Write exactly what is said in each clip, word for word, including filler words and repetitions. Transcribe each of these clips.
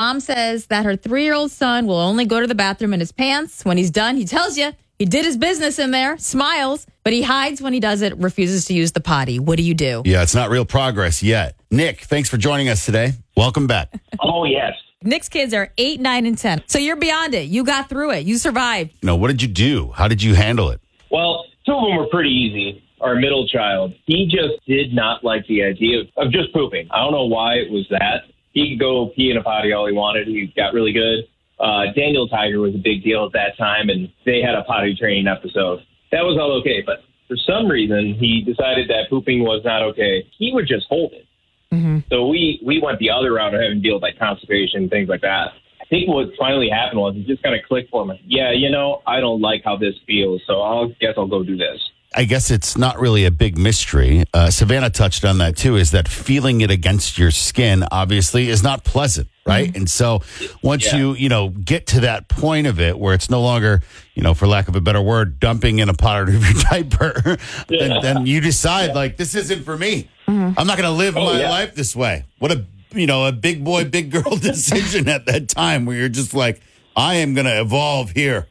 mom says that her three-year-old son will only go to the bathroom in his pants. When he's done, he tells you he did his business in there, smiles, but he hides when he does it, refuses to use the potty. What do you do? Yeah, it's not real progress yet. Nick, thanks for joining us today. Welcome back. Oh, yes. Nick's kids are eight, nine, and ten. So you're beyond it. You got through it. You survived. You know, what did you do? How did you handle it? Well, two of them were pretty easy. Our middle child, he just did not like the idea of, of just pooping. I don't know why it was that. He could go pee in a potty all he wanted. He got really good. Uh, Daniel Tiger was a big deal at that time, and they had a potty training episode. That was all okay, but for some reason, he decided that pooping was not okay. He would just hold it. Mm-hmm. So we, we went the other route of having to deal with like constipation, things like that. I think what finally happened was it just kind of clicked for him. Yeah, you know, I don't like how this feels, so I guess I'll go do this. I guess it's not really a big mystery. Uh, Savannah touched on that too, is that feeling it against your skin obviously is not pleasant, right? Mm-hmm. And so once yeah. you, you know, get to that point of it where it's no longer, you know, for lack of a better word, dumping in a pot of your diaper, yeah. and then you decide yeah. like, this isn't for me. Mm-hmm. I'm not going to live oh, my yeah. life this way. What a, you know, a big boy, big girl decision at that time where you're just like, I am going to evolve here.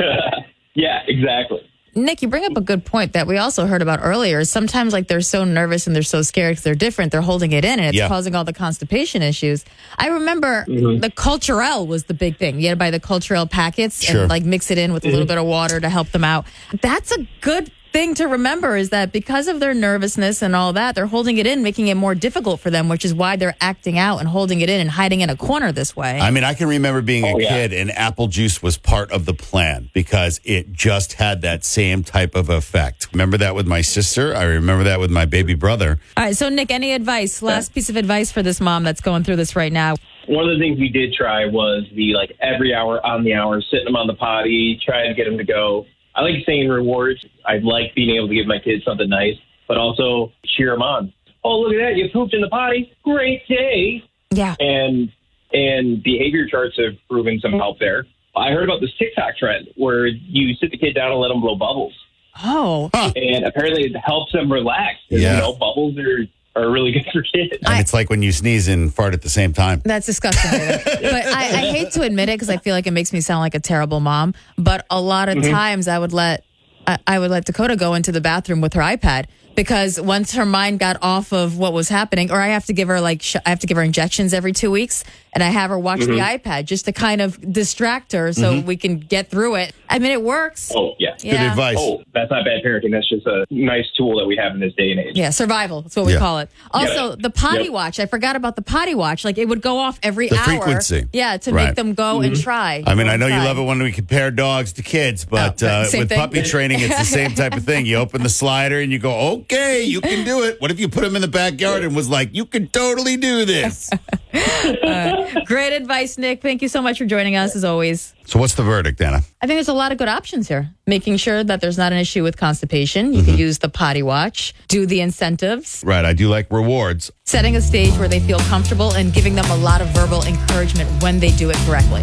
Yeah, exactly. Nick, you bring up a good point that we also heard about earlier. Sometimes, like, they're so nervous and they're so scared because they're different. They're holding it in, and it's yeah. causing all the constipation issues. I remember mm-hmm. the Culturelle was the big thing. You had to buy the Culturelle packets sure. and, like, mix it in with mm-hmm. a little bit of water to help them out. That's a good thing to remember, is that because of their nervousness and all that, they're holding it in, making it more difficult for them, which is why they're acting out and holding it in and hiding in a corner this way. I mean, I can remember being oh, a yeah. kid and apple juice was part of the plan because it just had that same type of effect. Remember that with my sister? I remember that with my baby brother. All right, so Nick, any advice, last piece of advice for this mom that's going through this right now? One of the things we did try was the like every hour on the hour, sitting them on the potty, trying to get them to go. I like saying rewards. I like being able to give my kids something nice, but also cheer them on. Oh, look at that. You pooped in the potty. Great day. Yeah. And and behavior charts have proven some help there. I heard about this TikTok trend where you sit the kid down and let them blow bubbles. Oh. Huh. And apparently it helps them relax. Yeah. You know, bubbles are, are really good for kids. And I, it's like when you sneeze and fart at the same time. That's disgusting. But I, I hate to admit it because I feel like it makes me sound like a terrible mom. But a lot of mm-hmm. times I would let I, I would let Dakota go into the bathroom with her iPad because once her mind got off of what was happening, or I have to give her like sh- I have to give her injections every two weeks, and I have her watch mm-hmm. the iPad just to kind of distract her so mm-hmm. we can get through it. I mean, it works. Oh yeah, yeah. Good advice. Oh, that's not bad parenting. That's just a nice tool that we have in this day and age. Yeah, survival. That's what we yeah. call it. Also, yep. the potty yep. watch. I forgot about the potty watch. Like it would go off every the hour. Frequency. Yeah, to right. make them go mm-hmm. and try. I mean, I know try. you love it when we compare dogs to kids, but oh, uh, with thing. puppy training, it's the same type of thing. You open the slider and you go, okay, you can do it. What if you put him in the backyard and was like, you can totally do this? uh, great advice, Nick. Thank you so much for joining us, as always. So what's the verdict, Anna? I think there's a lot of good options here. Making sure that there's not an issue with constipation. You mm-hmm. can use the potty watch, do the incentives. Right, I do like rewards. Setting a stage where they feel comfortable and giving them a lot of verbal encouragement when they do it correctly.